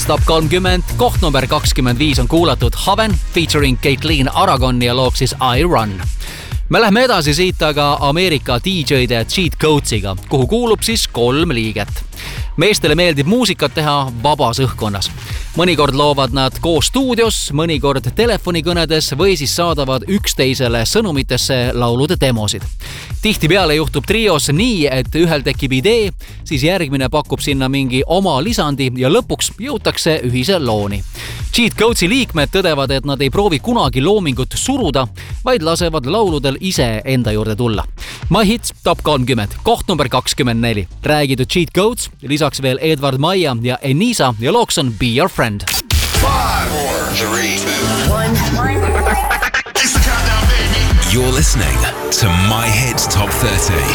Top 30, koht number 25 on kuulatud Haven featuring Caitlin Aragon ja loog siis I Run. Me lähme edasi siit aga Ameerika DJ-de Cheat Codesiga, kuhu kuulub siis 3 liiget. Meestele meeldib muusikat teha vabas õhkkonnas. Mõnikord loovad nad koos stuudios, mõnikord telefonikõnedes või siis saadavad üksteisele sõnumitesse laulude demosid. Tihtipeale juhtub trios nii, et ühel tekib idee, siis järgmine pakub sinna mingi oma lisandi ja lõpuks jõutakse ühise looni. Cheat Codesi liikmed tõdevad, et nad ei proovi kunagi loomingut suruda, vaid lasevad lauludel ise enda juurde tulla. My Hits Top 30, koht number 24. Räägitud Cheat Codes, lisaks veel Edward Maia ja Enisa ja looks on Be Your Friend. 5, 4, 3, 2, 1. It's the countdown, baby. You're listening to My Hits Top 30.